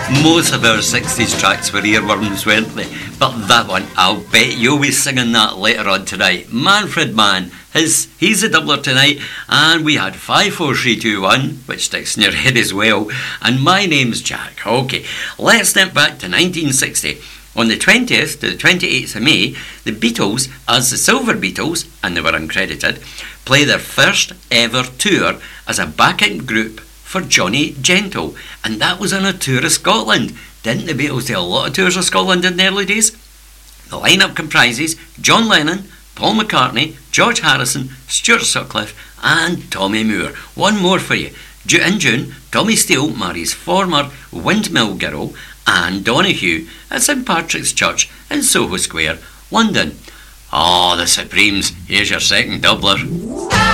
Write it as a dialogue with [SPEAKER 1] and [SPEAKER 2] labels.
[SPEAKER 1] Most of our 60s tracks were earworms, weren't they? But that one, I'll bet you'll be singing that later on tonight. Manfred Mann, he's a doubler tonight, and we had 5, 4, 3, 2, 1, which sticks in your head as well, and my name's Jack. Okay, let's step back to 1960. On the 20th to the 28th of May, the Beatles, as the Silver Beatles, and they were uncredited, play their first ever tour as a backing group for Johnny Gentle, and that was on a tour of Scotland. Didn't the Beatles do a lot of tours of Scotland in the early days? The lineup comprises John Lennon, Paul McCartney, George Harrison, Stuart Sutcliffe and Tommy Moore. One more for you. In June, Tommy Steele marries former Windmill Girl Anne Donahue at St Patrick's Church in Soho Square, London. The Supremes, here's your second doubler.